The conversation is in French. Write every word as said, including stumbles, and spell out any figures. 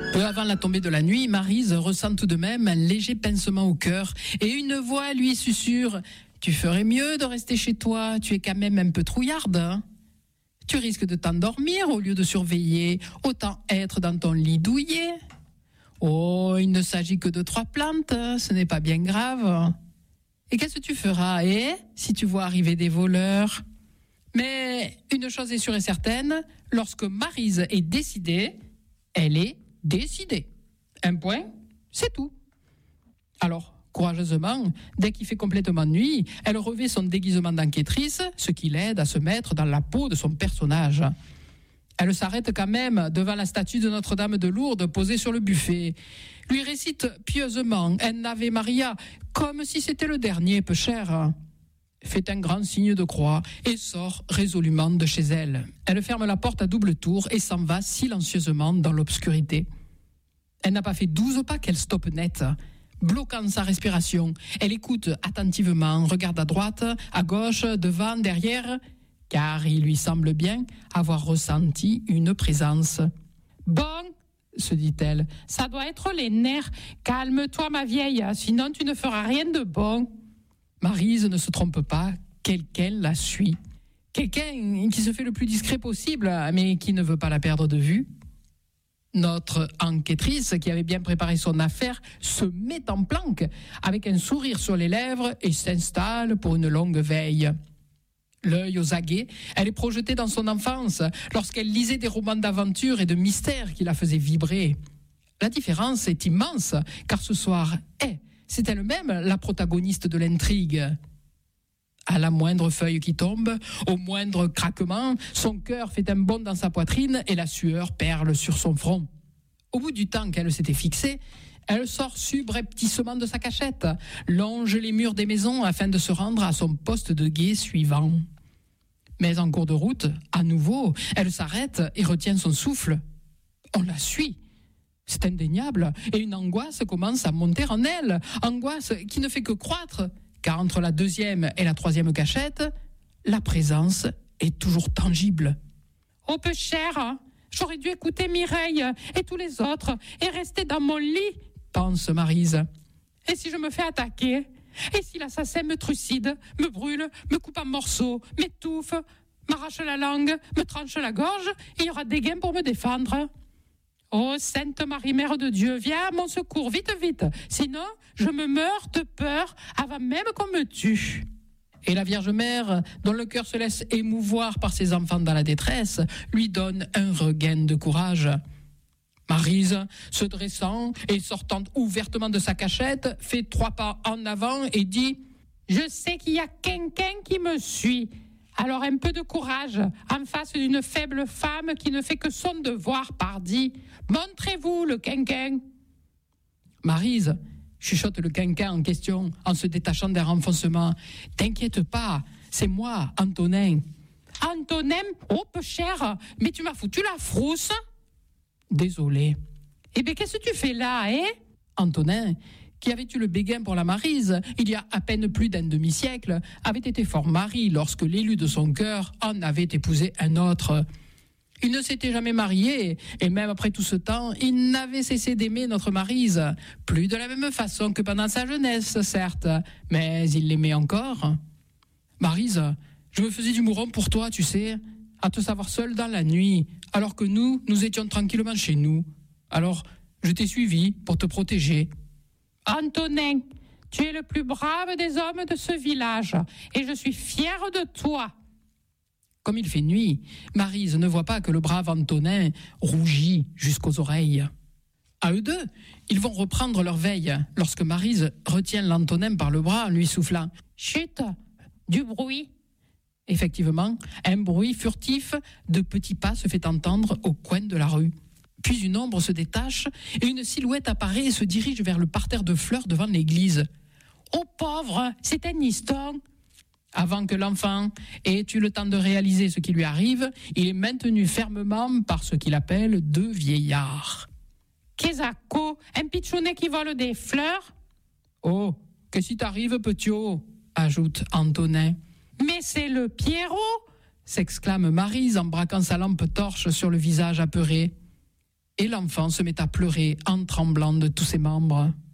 Peu avant la tombée de la nuit, Maryse ressent tout de même un léger pincement au cœur et une voix lui susurre « Tu ferais mieux de rester chez toi, tu es quand même un peu trouillarde. Hein ? Tu risques de t'endormir au lieu de surveiller, autant être dans ton lit douillet. Oh, il ne s'agit que de trois plantes, ce n'est pas bien grave. Et qu'est-ce que tu feras, eh, si tu vois arriver des voleurs ? Mais une chose est sûre et certaine, lorsque Maryse est décidée, elle est décidée. Un point, c'est tout. Alors, courageusement, dès qu'il fait complètement nuit, elle revêt son déguisement d'enquêtrice, ce qui l'aide à se mettre dans la peau de son personnage. Elle s'arrête quand même devant la statue de Notre-Dame de Lourdes posée sur le buffet, lui récite pieusement un Ave Maria, comme si c'était le dernier, peu cher. Fait un grand signe de croix et sort résolument de chez elle. Elle ferme la porte à double tour et s'en va silencieusement dans l'obscurité. Elle n'a pas fait douze pas qu'elle stoppe net. Bloquant sa respiration, elle écoute attentivement, regarde à droite, à gauche, devant, derrière, car il lui semble bien avoir ressenti une présence. « Bon, se dit-elle, ça doit être les nerfs. Calme-toi, ma vieille, sinon tu ne feras rien de bon. » Maryse ne se trompe pas, quelqu'un la suit. Quelqu'un qui se fait le plus discret possible, mais qui ne veut pas la perdre de vue. Notre enquêtrice, qui avait bien préparé son affaire, se met en planque, avec un sourire sur les lèvres, et s'installe pour une longue veille. L'œil aux aguets, elle est projetée dans son enfance, lorsqu'elle lisait des romans d'aventure et de mystère qui la faisaient vibrer. La différence est immense, car ce soir, est, c'est elle-même la protagoniste de l'intrigue. À la moindre feuille qui tombe, au moindre craquement, son cœur fait un bond dans sa poitrine et la sueur perle sur son front. Au bout du temps qu'elle s'était fixée, elle sort subrepticement de sa cachette, longe les murs des maisons afin de se rendre à son poste de guet suivant. Mais en cours de route, à nouveau, elle s'arrête et retient son souffle. On la suit. C'est indéniable, et une angoisse commence à monter en elle, angoisse qui ne fait que croître, car entre la deuxième et la troisième cachette, la présence est toujours tangible. « Oh, peu cher, j'aurais dû écouter Mireille et tous les autres et rester dans mon lit, » pense Maryse. « Et si je me fais attaquer ? Et si l'assassin me trucide, me brûle, me coupe en morceaux, m'étouffe, m'arrache la langue, me tranche la gorge, il y aura des gains pour me défendre. Oh, Sainte Marie, Mère de Dieu, viens à mon secours, vite, vite, sinon je me meurs de peur avant même qu'on me tue. » Et la Vierge Mère, dont le cœur se laisse émouvoir par ses enfants dans la détresse, lui donne un regain de courage. Maryse, se dressant et sortant ouvertement de sa cachette, fait trois pas en avant et dit « Je sais qu'il y a quelqu'un qui me suit. Alors un peu de courage en face d'une faible femme qui ne fait que son devoir, pardi. Montrez-vous le quinquin. » Maryse, chuchote le quinquin en question en se détachant d'un renfoncement. « T'inquiète pas, c'est moi, Antonin. »« Antonin, oh peu cher, mais tu m'as foutu la frousse. » Désolé. « Eh bien, qu'est-ce que tu fais là, hein ?» Antonin, qui avait eu le béguin pour la Maryse, il y a à peine plus d'un demi-siècle, avait été fort mari lorsque l'élu de son cœur en avait épousé un autre. Il ne s'était jamais marié, et même après tout ce temps, il n'avait cessé d'aimer notre Maryse, plus de la même façon que pendant sa jeunesse, certes, mais il l'aimait encore. Maryse, je me faisais du mouron pour toi, tu sais, à te savoir seule dans la nuit, alors que nous, nous étions tranquillement chez nous. Alors, je t'ai suivi pour te protéger. Antonin, tu es le plus brave des hommes de ce village, et je suis fière de toi. Comme il fait nuit, Maryse ne voit pas que le brave Antonin rougit jusqu'aux oreilles. À eux deux, ils vont reprendre leur veille, lorsque Maryse retient l'Antonin par le bras en lui soufflant « Chut, du bruit !» Effectivement, un bruit furtif de petits pas se fait entendre au coin de la rue. Puis une ombre se détache et une silhouette apparaît et se dirige vers le parterre de fleurs devant l'église. « Oh pauvre, c'est un histon !» Avant que l'enfant ait eu le temps de réaliser ce qui lui arrive, il est maintenu fermement par ce qu'il appelle deux vieillards. « Qu'est-ce un pitchounet qui vole des fleurs ?»« Oh, qu'est-ce qui t'arrive, petiot ?» ajoute Antonin. « Mais c'est le Pierrot !» s'exclame Maryse en braquant sa lampe torche sur le visage apeuré. Et l'enfant se met à pleurer en tremblant de tous ses membres.